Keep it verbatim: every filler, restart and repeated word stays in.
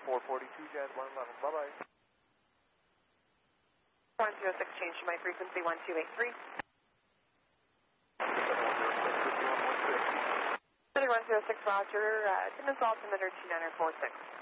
four forty-two, Jazz one eleven. Bye-bye. one zero six, change to my frequency one two eight three. one zero six, Roger, uh, Timmins altimeter two nine four six.